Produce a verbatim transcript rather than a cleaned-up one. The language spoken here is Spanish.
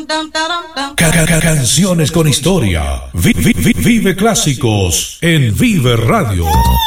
Ca- ca- Canciones con historia. Vi- vi- vi- Vive clásicos en Vive Radio.